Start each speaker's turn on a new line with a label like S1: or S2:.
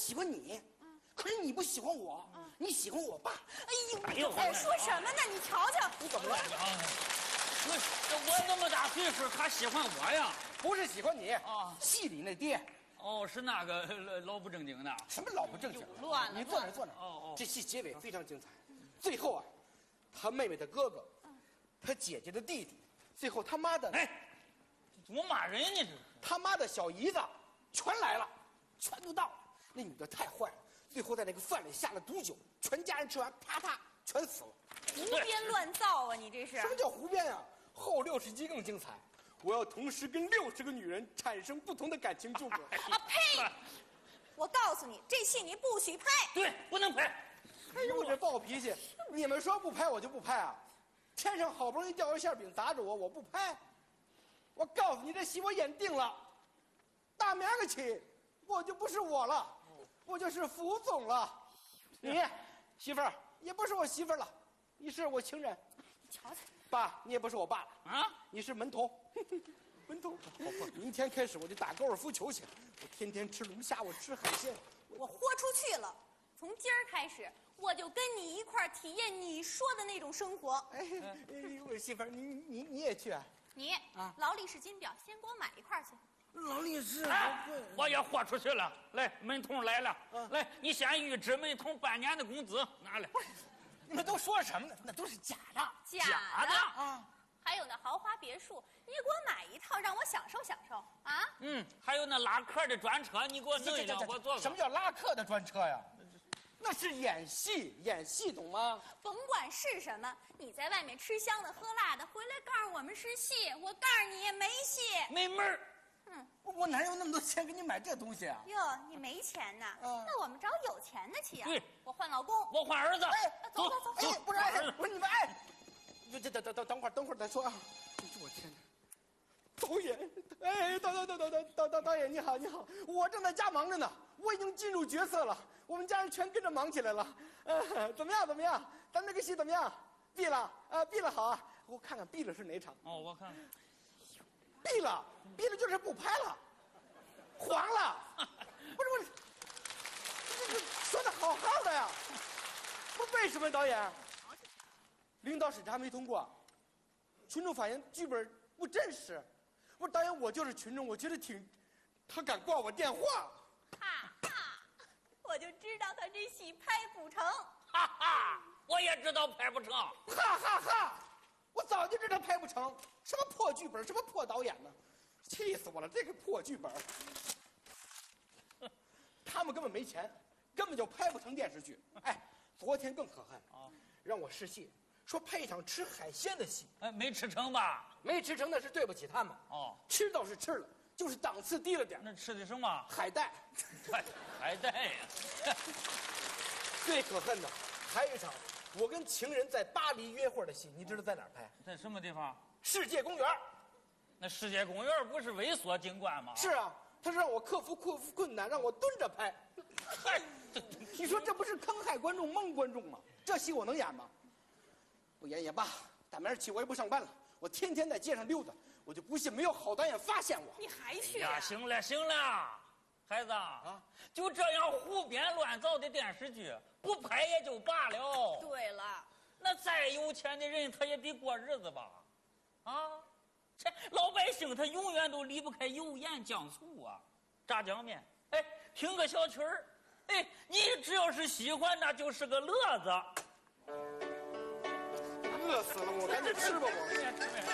S1: 喜欢你，可是你不喜欢我，你喜欢我爸。
S2: 哎呦，
S3: 哎，说什么呢？你瞧瞧，
S1: 你怎么了？
S2: 我那么大岁数，他喜欢我呀？
S1: 不是喜欢你
S2: 啊，
S1: 戏里那爹。
S2: 哦，是那个老不正经的。
S1: 什么老不正经？
S3: 乱了。
S1: 你坐那坐那。
S2: 哦。
S1: 这戏结尾非常精彩，最后啊，他妹妹的哥哥，他姐姐的弟弟，最后他妈的，
S2: 哎，怎么骂人呢？这
S1: 他妈的小姨子全来了，全都到了。那女的太坏了，最后在那个饭里下了毒酒，全家人吃完，啪啪全死了。
S3: 胡编乱造啊！你这是
S1: 什么叫胡编啊？后60集更精彩，我要同时跟60个女人产生不同的感情纠葛。
S3: 啊呸！我告诉你，这戏你不许拍。
S2: 对，不能拍。
S1: 哎呦，我这暴脾气！你们说不拍我就不拍啊！天上好不容易掉个馅饼砸着我，我不拍。我告诉你，这戏我演定了，大明儿个起，我就不是我了，我就是福总了。你媳妇儿也不是我媳妇儿了，你是我情人。
S3: 你瞧瞧，
S1: 爸，你也不是我爸了
S2: 啊，
S1: 你是门童。门童，明天开始我就打高尔夫球去，我天天吃龙虾，我吃海鲜。
S3: 我豁出去了。从今儿开始，我就跟你一块儿体验你说的那种生活。
S1: 哎，我媳妇儿，你也去啊？
S3: 你劳力士金表，先给我买一块去。
S1: 劳力士，
S2: 我也豁出去了。来，门童来了，来，你先预支门童半年的工资，拿来。
S1: 你们都说什么呢？那都是假的，
S3: 假的
S1: 啊！
S3: 还有那豪华别墅，你给我买一套，让我享受享受啊！
S2: 还有那拉客的专车，你给我弄一辆，我坐。
S1: 什么叫拉客的专车呀？那是演戏，懂吗？
S3: 甭管是什么，你在外面吃香的喝辣的，回来告诉我们是戏，我告诉你也没戏，
S2: 没门儿。
S1: 我哪有那么多钱给你买这东西啊？
S3: 哟，你没钱呐？那我们找有钱的去啊！
S2: 对，
S3: 我换老公，
S2: 我换儿子。
S1: 哎，
S3: 走。
S1: 哎，不是，不是你们哎，等会儿再说啊！哎呦我天哪！导演，哎，导演你好，我正在家忙着呢，我已经进入角色了，我们家人全跟着忙起来了。怎么样？咱这个戏怎么样？闭了好啊！我看看闭了是哪场？
S2: 哦，我看看。
S1: 闭了就是不拍了，黄了。不是，这说的好好的呀，不是为什么导演？领导审查没通过，群众反映剧本不真实。不是导演，我就是群众，我觉得他敢挂我电话。
S3: 哈哈，我就知道他这戏拍不成。
S2: 哈哈，我也知道拍不成。
S1: 哈，我早就知道拍不成，什么破剧本，什么破导演呢，气死我了！这个破剧本，他们根本没钱，根本就拍不成电视剧。哎，昨天更可恨啊，让我试戏，说拍一场吃海鲜的戏，
S2: 哎，没吃成吧？
S1: 没吃成那是对不起他们。
S2: 哦，
S1: 吃倒是吃了，就是档次低了点。
S2: 那吃的什么？
S1: 海带。
S2: 海带呀。
S1: 最可恨的还有一场，我跟情人在巴黎约会的戏，你知道在哪儿拍？
S2: 在什么地方？
S1: 世界公园。
S2: 那世界公园不是猥琐景观吗？
S1: 是啊，他是让我克服困难，让我蹲着拍。
S2: 嗨，
S1: 你说这不是坑害观众、蒙观众吗？这戏我能演吗？不演也罢，大明儿起我也不上班了，我天天在街上溜达，我就不信没有好导演发现我。
S3: 你还去
S2: 呀？行了，孩子啊，就这样胡编乱造的电视剧，不拍也就罢了。
S3: 对了，
S2: 那再有钱的人，他也得过日子吧？啊，这老百姓他永远都离不开油盐酱醋啊，炸酱面，哎，听个小曲儿，哎，你只要是喜欢，那就是个乐子。
S1: 饿死了我，赶紧吃吧我。